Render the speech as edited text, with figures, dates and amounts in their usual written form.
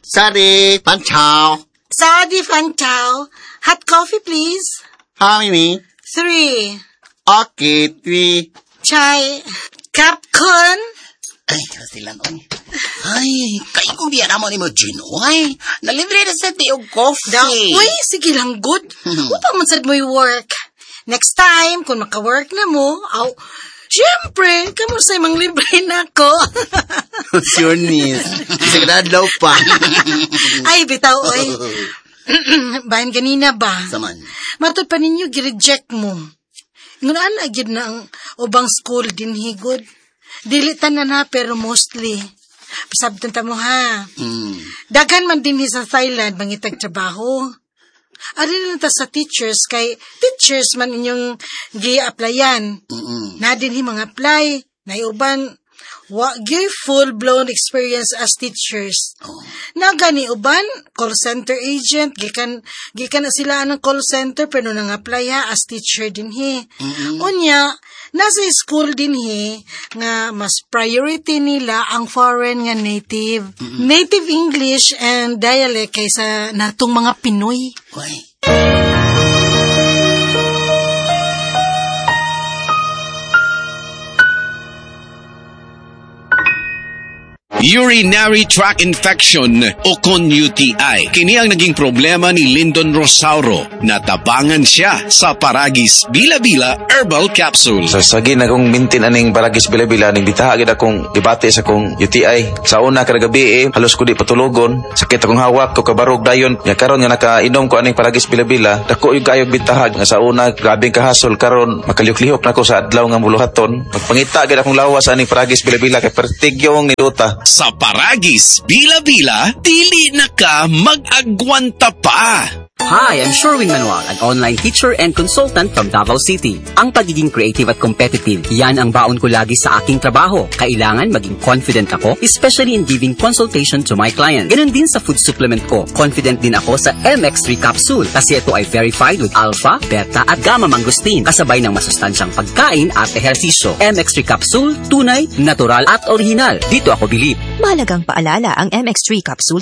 Sorry, Fan Chow. Sorry, Fan Chow. Hot coffee, please. How many? 3. Okay, 3. Chai. Capcon. Ay, silang oy. Ay, kayo kung diyan naman ni mo, Gino, ay. Nalibre na sa tiyog coffee. Daw, uy, sige lang, good. Upang man sad mo work. Next time, kung maka-work na mo, siyempre, kamusta mang libre na ako. Sure, Nis. Sigurado pa. Ay, bitaw, oy. Bayan ganina ba? Saman. Matod pa ninyo, gireject mo. Ngunaan agad na ang ubang school din higod. Dilitan na pero mostly. Pasabtan ta mo ha. Daghan man din sa Thailand mangitag trabaho. Ari na ta sa teachers kay teachers man inyong gi-applyan. Na din mga apply. Naiuban give full-blown experience as teachers. Na gani uban, call center agent, gikan na sila ng call center pero nang apply ha as teacher din he. Unya, nasa school din he nga mas priority nila ang foreign nga native. Native English and dialect kaysa natong mga Pinoy. Uy. Urinary tract infection o kon UTI. Kini ang naging problema ni Lyndon Rosauro. Natabangan siya sa Paragis Bila-Bila Herbal Capsule. Sasagi na kong mintin aning Paragis Bila-Bila ning bitahagid akong debate sa kong UTI. Sa una kada gabi halos ko di patulogon. Sakit akong hawak ko kabarog dayon. Nya karon nga nakainom ko aning Paragis Bila-Bila, dako yung kayog bitahag nga sa una grabing kahasol karon makaliok-lihok nako sa adlaw nga muluhaton. Magpangita gid akong lawas aning Paragis Bila-Bila kay pertigyong niduta. Sa Paragis Bila-Bila, dili na ka mag-agwanta pa. Hi, I'm Sherwin Manuel, an online teacher and consultant from Davao City. Ang pagiging creative at competitive, yan ang baon ko lagi sa aking trabaho. Kailangan maging confident ako, especially in giving consultation to my clients. Ganun din sa food supplement ko. Confident din ako sa MX3 capsule kasi ito ay verified with alpha, beta at gamma mangosteen kasabay ng masustansyang pagkain at ehersisyo. MX3 capsule, tunay, natural at original. Dito ako bilib. Mahalagang paalala, ang MX3 capsule